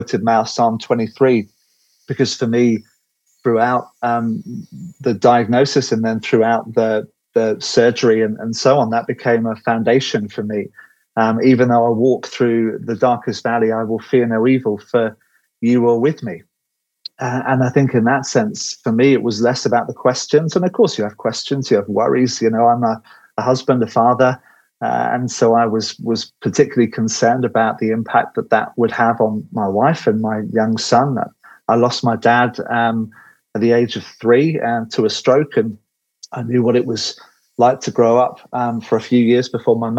now Psalm 23, because for me, throughout the diagnosis and then throughout the surgery and so on, that became a foundation for me. Even though I walk through the darkest valley, I will fear no evil, for you are with me. And I think in that sense, for me, it was less about the questions. And of course, you have questions, you have worries. I'm a husband, a father. And so I was particularly concerned about the impact that would have on my wife and my young son. I lost my dad at the age of 3 to a stroke, and I knew what it was like to grow up for a few years before my